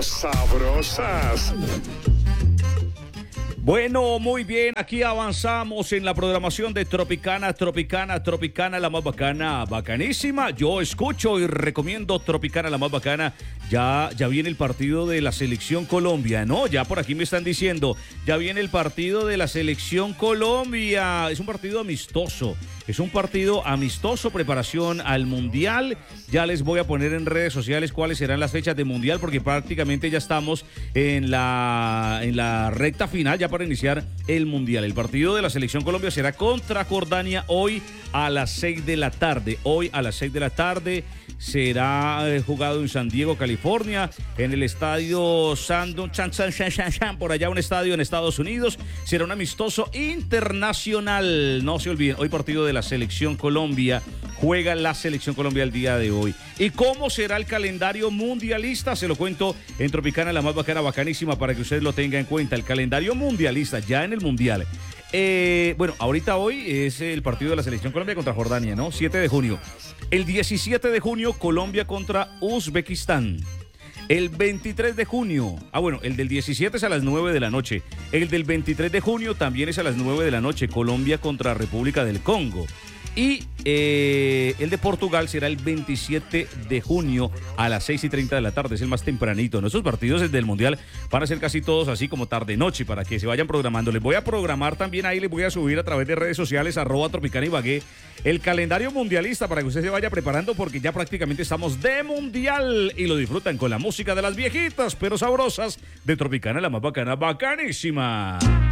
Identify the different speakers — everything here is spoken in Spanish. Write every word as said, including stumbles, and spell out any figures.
Speaker 1: sabrosas.
Speaker 2: Bueno, muy bien, aquí avanzamos en la programación de Tropicana, Tropicana, Tropicana, la más bacana, bacanísima. Yo escucho y recomiendo Tropicana, la más bacana. Ya, ya viene el partido de la Selección Colombia, ¿no? Ya por aquí me están diciendo, ya viene el partido de la Selección Colombia. Es un partido amistoso, es un partido amistoso, preparación al Mundial. Ya les voy a poner en redes sociales cuáles serán las fechas de Mundial, porque prácticamente ya estamos en la, en la recta final, ya para iniciar el Mundial. El partido de la Selección Colombia será contra Jordania hoy a las seis de la tarde. Hoy a las seis de la tarde será eh, jugado en San Diego, California, en el estadio Sandon, chan, chan, chan, chan, chan, por allá un estadio en Estados Unidos. Será un amistoso internacional. No se olviden, hoy partido de la Selección Colombia. Juega la Selección Colombia el día de hoy. ¿Y cómo será el calendario mundialista? Se lo cuento en Tropicana, la más bacana, bacanísima, para que usted lo tenga en cuenta. El calendario mundialista, ya en el Mundial. Eh, bueno, ahorita hoy es el partido de la Selección Colombia contra Jordania, ¿no? siete de junio. El diecisiete de junio, Colombia contra Uzbekistán. El veintitrés de junio, ah bueno, el del diecisiete es a las nueve de la noche. El del veintitrés de junio también es a las nueve de la noche, Colombia contra República del Congo. Y eh, el de Portugal será el veintisiete de junio a las seis y treinta de la tarde, es el más tempranito. Nuestros partidos del Mundial van a ser casi todos así como tarde-noche, para que se vayan programando. Les voy a programar también ahí, les voy a subir a través de redes sociales, arroba Tropicana Ibagué, el calendario mundialista para que usted se vaya preparando, porque ya prácticamente estamos de Mundial y lo disfrutan con la música de las viejitas pero sabrosas de Tropicana, la más bacana, bacanísima.